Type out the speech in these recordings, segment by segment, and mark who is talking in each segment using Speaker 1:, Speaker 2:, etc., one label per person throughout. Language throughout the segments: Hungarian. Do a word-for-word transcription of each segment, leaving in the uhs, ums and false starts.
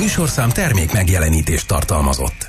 Speaker 1: műsorszám termék megjelenítést tartalmazott.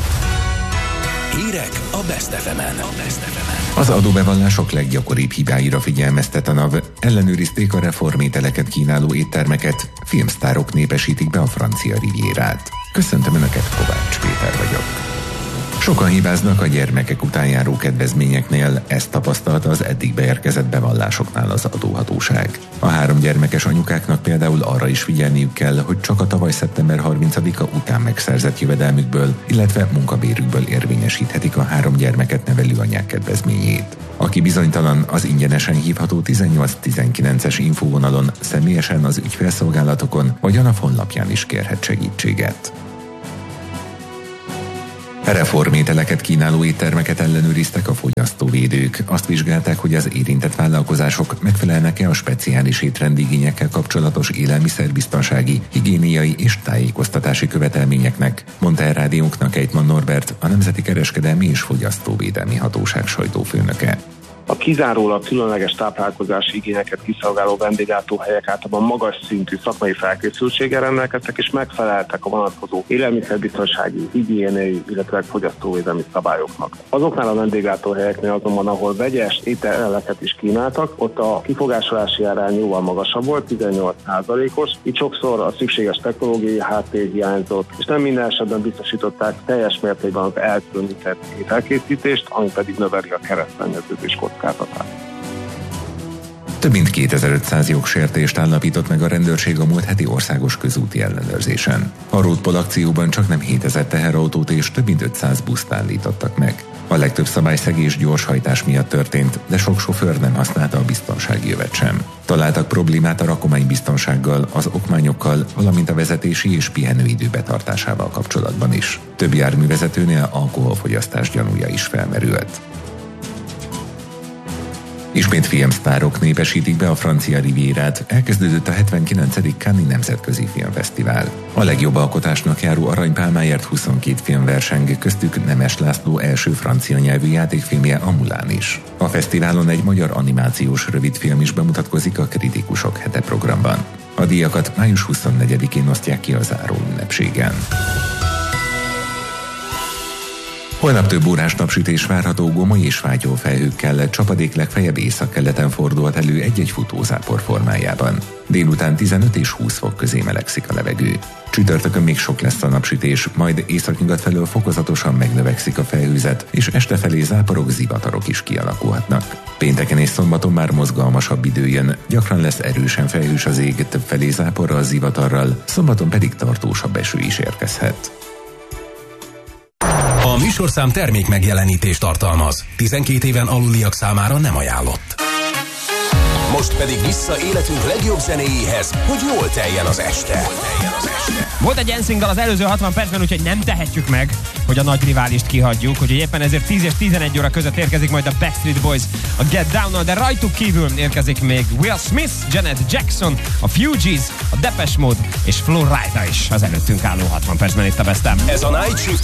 Speaker 1: Hírek a Best ef emen.
Speaker 2: Az adóbevallások leggyakoribb hibáira figyelmeztet a NAV. Ellenőrizték a reformételeket kínáló éttermeket, filmsztárok népesítik be a francia rivierát. Köszöntöm Önöket, Kovács Péter vagyok. Sokan hibáznak a gyermekek után járó kedvezményeknél, ezt tapasztalta az eddig beérkezett bevallásoknál az adóhatóság. A három gyermekes anyukáknak például arra is figyelniük kell, hogy csak a tavaly szeptember harmincadika után megszerzett jövedelmükből, illetve munkabérükből érvényesíthetik a három gyermeket nevelő anyák kedvezményét. Aki bizonytalan, az ingyenesen hívható tizennyolc tizenkilences infóvonalon, személyesen az ügyfélszolgálatokon vagy a NAV honlapján is kérhet segítséget. Reformételeket kínáló éttermeket ellenőriztek a fogyasztóvédők. Azt vizsgálták, hogy az érintett vállalkozások megfelelnek-e a speciális étrendigényekkel kapcsolatos élelmiszerbiztonsági, higiéniai és tájékoztatási követelményeknek, mondta el rádiónknak Ejtman Norbert, a Nemzeti Kereskedelmi és Fogyasztóvédelmi Hatóság sajtófőnöke.
Speaker 3: A kizárólag különleges táplálkozási igényeket kiszolgáló vendéglátóhelyek általában magas szintű szakmai felkészültséggel rendelkeztek és megfeleltek a vonatkozó élelmiszerbiztonsági, higiéniai, illetve fogyasztóvédelmi szabályoknak. Azoknál a vendéglátóhelyeknél azonban, ahol vegyes ételeket is kínáltak, ott a kifogásolási arány jóval magasabb volt, tizennyolc százalékos, így sokszor a szükséges technológiai háttér hiányzott, és nem minden esetben biztosították teljes mértékben az elkülönített ételkészítést, ami pedig növeli a keresztszennyeződés kockázatát.
Speaker 2: Több mint kétezer-ötszáz jogsértést állapított meg a rendőrség a múlt heti országos közúti ellenőrzésen. A Roadpol akcióban csaknem hétezer teherautót és több mint ötszáz buszt állítottak meg. A legtöbb szabályszegés gyorshajtás miatt történt, de sok sofőr nem használta a biztonsági jövet sem. Találtak problémát a rakománybiztonsággal, az okmányokkal, valamint a vezetési és pihenőidő betartásával kapcsolatban is. Több járművezetőnél alkoholfogyasztás gyanúja is felmerült. Ismét filmsztárok népesítik be a francia rivierát, elkezdődött a hetvenkilencedik Cannes-i Nemzetközi Filmfesztivál. A legjobb alkotásnak járó aranypálmáért huszonkét film verseng, köztük Nemes László első francia nyelvű játékfilmje, a Mulan is. A fesztiválon egy magyar animációs rövidfilm is bemutatkozik a Kritikusok hete programban. A díjakat május huszonnegyedikén osztják ki a záró ünnepségen. Holnap több órás napsütés várható, gomoly és fátyol felhőkkel, csapadék legfeljebb északkeleten fordulhat elő egy-egy futózápor formájában. Délután tizenöt és húsz fok közé melegszik a levegő. Csütörtökön még sok lesz a napsütés, majd északnyugat felől fokozatosan megnövekszik a felhőzet, és este felé záporok, zivatarok is kialakulhatnak. Pénteken és szombaton már mozgalmasabb idő jön, gyakran lesz erősen felhős az ég, több felé záporral, zivatarral, szombaton pedig tartósabb eső is érkezhet.
Speaker 1: A műsorszám termék megjelenítést tartalmaz. tizenkét éven aluliak számára nem ajánlott. Most pedig vissza életünk legjobb zenéjéhez, hogy jól teljen az este.
Speaker 4: Volt egy en single az előző hatvan percben, úgyhogy nem tehetjük meg, hogy a nagy riválist kihagyjuk, úgyhogy éppen ezért tíz és tizenegy óra között érkezik majd a Backstreet Boys, a Get Down-nal, de rajtuk kívül érkezik még Will Smith, Janet Jackson, a Fugees, a Depeche Mode és Flo Rida is az előttünk álló hatvan percben itt a Best-en.
Speaker 1: Ez a Night Shift